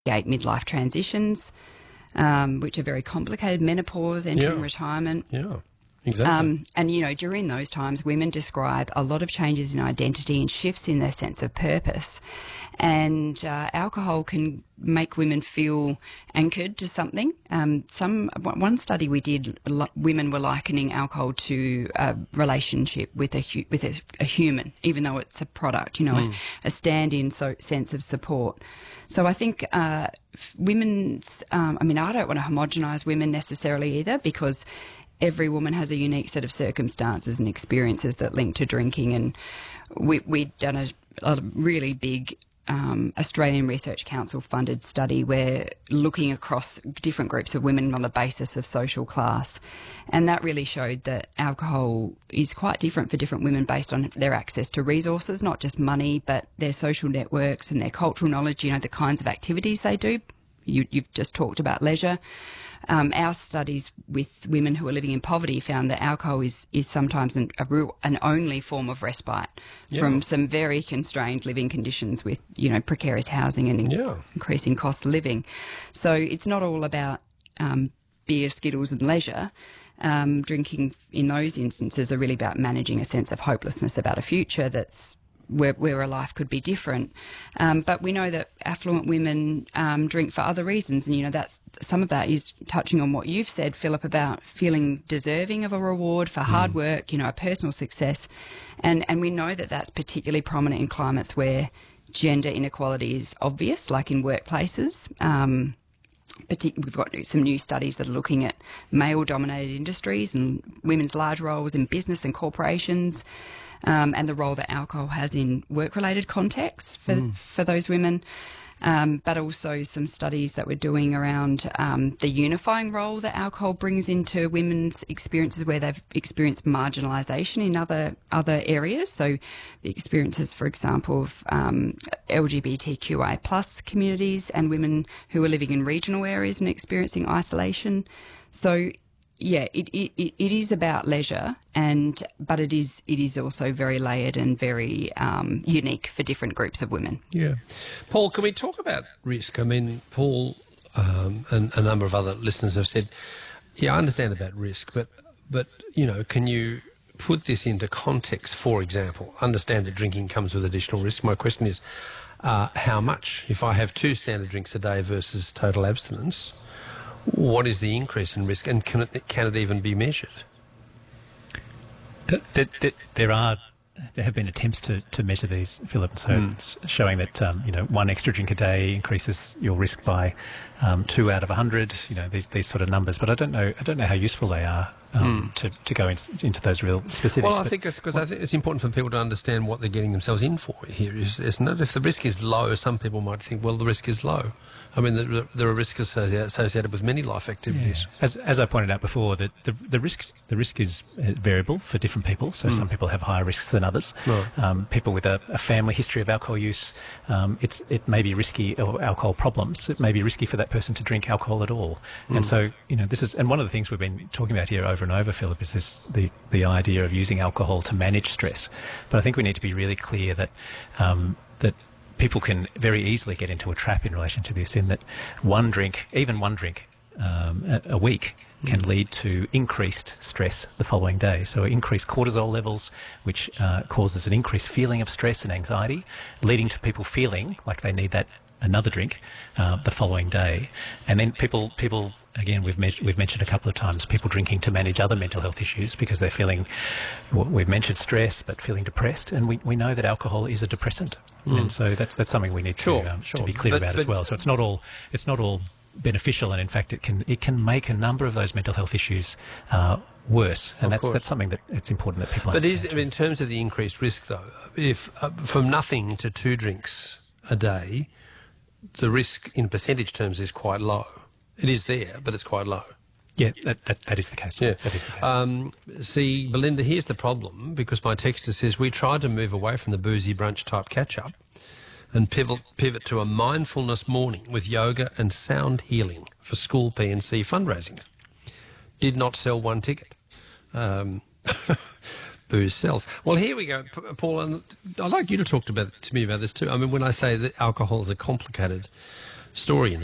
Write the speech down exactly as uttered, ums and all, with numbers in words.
navigate midlife transitions, um, which are very complicated, menopause, entering Yeah. retirement. Yeah, exactly. Um, and, you know, during those times, women describe a lot of changes in identity and shifts in their sense of purpose. And uh, alcohol can make women feel anchored to something. Um, some one study we did, lo- women were likening alcohol to a relationship with a hu- with a, a human, even though it's a product. You know, Mm. a, a stand-in so, sense of support. So I think uh, f- women's. Um, I mean, I don't want to homogenise women necessarily either, because every woman has a unique set of circumstances and experiences that link to drinking. And we, we'd done a, a really big um, Australian Research Council funded study where looking across different groups of women on the basis of social class. And that really showed that alcohol is quite different for different women based on their access to resources, not just money, but their social networks and their cultural knowledge, you know, the kinds of activities they do. You, you've just talked about leisure. Um, our studies with women who are living in poverty found that alcohol is, is sometimes an, a real, an only form of respite Yeah. from some very constrained living conditions with, you know, precarious housing and in- Yeah. increasing cost of living. So it's not all about um, beer, skittles and leisure. Um, drinking in those instances are really about managing a sense of hopelessness about a future that's where, where a life could be different. Um, but we know that affluent women um, drink for other reasons. And, you know, that's some of that is touching on what you've said, Philip, about feeling deserving of a reward for hard work, you know, a personal success. And, and we know that that's particularly prominent in climates where gender inequality is obvious, like in workplaces. Um, Partic- we've got some new studies that are looking at male-dominated industries and women's large roles in business and corporations, um, and the role that alcohol has in work-related contexts for Mm. for those women. Um, but also some studies that we're doing around um, the unifying role that alcohol brings into women's experiences where they've experienced marginalisation in other other areas. So the experiences, for example, of um, L G B T Q I plus communities and women who are living in regional areas and experiencing isolation. So yeah, it, it, it is about leisure, and but it is it is also very layered and very um, unique for different groups of women. Yeah. Paul, can we talk about risk? I mean, Paul um, and a number of other listeners have said, yeah, I understand about risk, but, but you know, can you put this into context? For example, understand that drinking comes with additional risk. My question is, uh, how much? If I have two standard drinks a day versus total abstinence, what is the increase in risk, and can it, can it even be measured? There, there, there are there have been attempts to, to measure these, Philip, so Mm. it's showing that um, you know one extra drink a day increases your risk by um, two out of a hundred. You know these these sort of numbers, but I don't know I don't know how useful they are um, Mm. to to go in, into those real specifics. Well, I but- think it's because I think it's important for people to understand what they're getting themselves in for here. Is, is not, if the risk is low, some people might think, well, the risk is low. I mean, there, there are risks associated, associated with many life activities. Yeah. As, as I pointed out before, the, the, the risk the risk is uh, variable for different people. So Mm. some people have higher risks than others. Right. Um, people with a, a family history of alcohol use, um, it's it may be risky, or alcohol problems. It may be risky for that person to drink alcohol at all. Mm. And so you know this is and one of the things we've been talking about here over and over, Philip, is this the the idea of using alcohol to manage stress. But I think we need to be really clear that um, that. People can very easily get into a trap in relation to this, in that one drink, even one drink um, a, a week, can lead to increased stress the following day. So increased cortisol levels, which uh, causes an increased feeling of stress and anxiety, leading to people feeling like they need that another drink uh, the following day. And then people, people again, we've, me- we've mentioned a couple of times, people drinking to manage other mental health issues because they're feeling, well, we've mentioned stress, but feeling depressed. And we, we know that alcohol is a depressant. Mm. And so that's that's something we need to, Sure, um, sure. to be clear But- about but- as well. So it's not all it's not all beneficial, and in fact it can it can make a number of those mental health issues uh, worse. And Of that's course. that's something that it's important that people But is, understand. in terms of the increased risk, though, if uh, from nothing to two drinks a day, the risk in percentage terms is quite low. It is there, but it's quite low. Yeah, that, that, that is the case. Yeah. That is the case. Um, see, Belinda, here's the problem, because my texter says we tried to move away from the boozy brunch type catch-up and pivot, pivot to a mindfulness morning with yoga and sound healing for school P and C fundraising. Did not sell one ticket. Um, booze sells. Well, here we go, P- Paul, and I'd like you to talk to, about, to me about this too. I mean, when I say that alcohol is a complicated story in